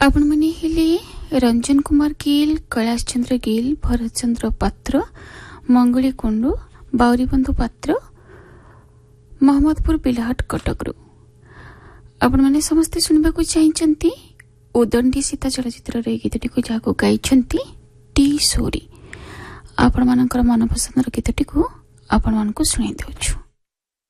आपण मैंने हेले रंजन कुमार गिल, कैलाश चंद्र गिल, भरत चंद्र पात्र, मंगली कुंडू, बाउरी बंधु पात्र, मोहम्मदपुर बिलाहाट कटकरू। आपण मैंने समस्ते सुनिबा को चाहिए उदंडी सीता चलचित्र गीतटी को जहाँ गाइछंती टी सोरी। आपण मानकर मनपसंद गीतटी को आपण मानक शुणाई दउछु।